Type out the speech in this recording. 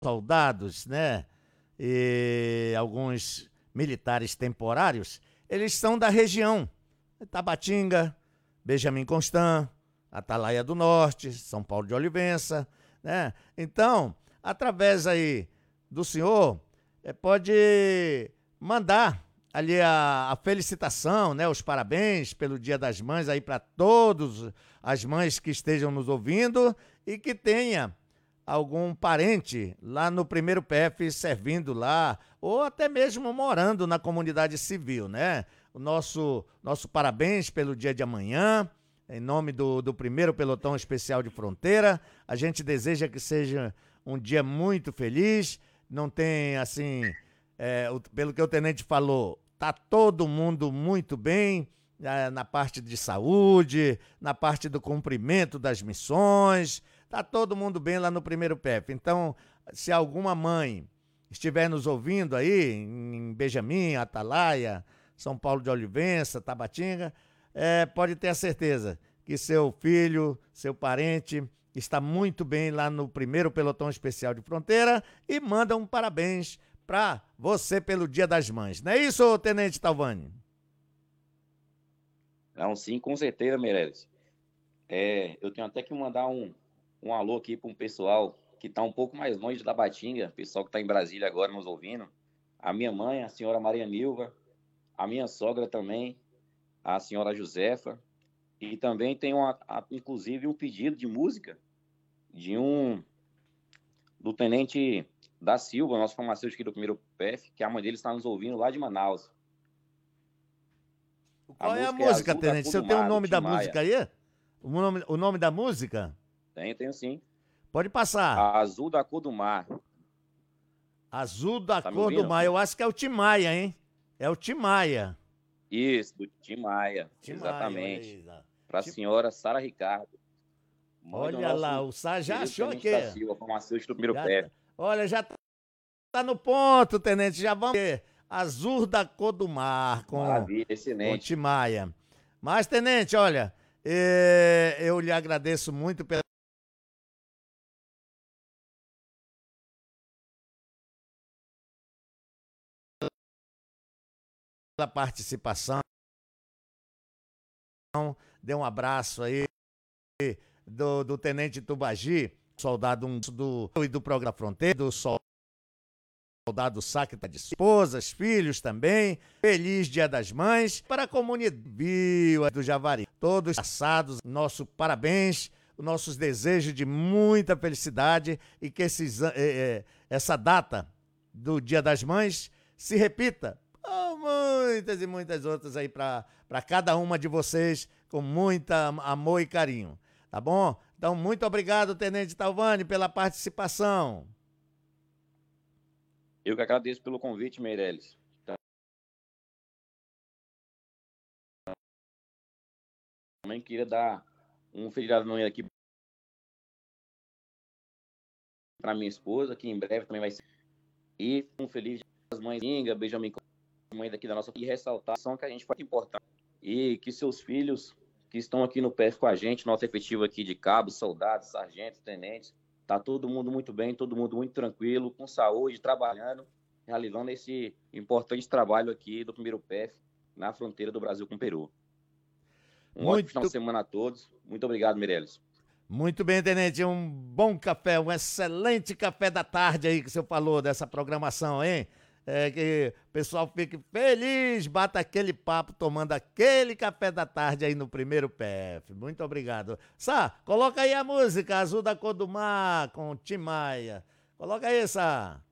soldados, né? E alguns militares temporários, eles são da região. Tabatinga, Benjamin Constant, Atalaia do Norte, São Paulo de Olivença, né? Então, através aí do senhor, pode mandar ali a felicitação, né? Os parabéns pelo Dia das Mães aí para todas as mães que estejam nos ouvindo e que tenha algum parente lá no primeiro PF servindo lá, ou até mesmo morando na comunidade civil, né? O nosso parabéns pelo dia de amanhã, em nome do primeiro Pelotão Especial de Fronteira. A gente deseja que seja um dia muito feliz, não tem, assim, pelo que o tenente falou, tá todo mundo muito bem, na parte de saúde, na parte do cumprimento das missões, tá todo mundo bem lá no primeiro PF. Então, se alguma mãe estiver nos ouvindo aí, em Benjamin, Atalaia, São Paulo de Olivença, Tabatinga, pode ter a certeza que seu filho, seu parente, está muito bem lá no primeiro Pelotão Especial de Fronteira e manda um parabéns para você pelo Dia das Mães. Não é isso, Tenente Talvani? Não, sim, com certeza, Meirelles. Eu tenho até que mandar um alô aqui para um pessoal que está um pouco mais longe da Batinga, pessoal que está em Brasília agora nos ouvindo. A minha mãe, a senhora Maria Nilva, a minha sogra também, a senhora Josefa, e também tem inclusive um pedido de música do tenente da Silva, nosso farmacêutico aqui do primeiro PF, que a mãe dele está nos ouvindo lá de Manaus. A Qual é a música é música, Azul da Tenente? Cor Você do tem o Mar, do nome Tim da Maia. música aí? O nome da música? Tenho sim. Pode passar. A Azul da Cor do Mar. Azul da Tá me Cor do ouvindo? Mar. Eu acho que é o Tim Maia, hein? É o Tim Maia. Isso, do Tim Maia, Tim Maia, olha exatamente. aí. Para a senhora Sara Ricardo, mãe do Olha lá, nosso o Sá já querido achou tenente aqui. da Silva, farmacêutico do primeiro Já PF. olha, já tá no ponto, Tenente. Já vamos ver. Azul da Cor do Mar Maravilha, com excelente. Tim Maia. Mas, Tenente, olha, eu lhe agradeço muito pela participação. Dê um abraço aí do Tenente Tubagi, soldado do programa Fronteira, do soldado Saque de esposas, filhos também. Feliz Dia das Mães para a comunidade do Javari. Todos assados, nosso parabéns, nossos desejos de muita felicidade e que essa data do Dia das Mães se repita muitas e muitas outras aí para cada uma de vocês com muita amor e carinho. Tá bom? Então, muito obrigado, Tenente Talvani, pela participação. Eu que agradeço pelo convite, Meirelles. Também queria dar um feriado aqui para minha esposa, que em breve também vai ser. E um feliz Dia das Mães, Inga, Benjamin, mãe daqui da nossa, e ressaltar a ação que a gente faz importante. E que seus filhos que estão aqui no PF com a gente, nosso efetivo aqui de cabos, soldados, sargentos, tenentes, tá todo mundo muito bem, todo mundo muito tranquilo, com saúde, trabalhando, realizando esse importante trabalho aqui do primeiro PF na fronteira do Brasil com o Peru. Ótimo final de semana a todos. Muito obrigado, Meirelles. Muito bem, Tenente. Um bom café, um excelente café da tarde aí que o senhor falou dessa programação, hein? Que o pessoal fique feliz, bata aquele papo tomando aquele café da tarde aí no primeiro PF. Muito obrigado. Sá, coloca aí a música Azul da Cor do Mar com Tim Maia. Coloca aí, Sá.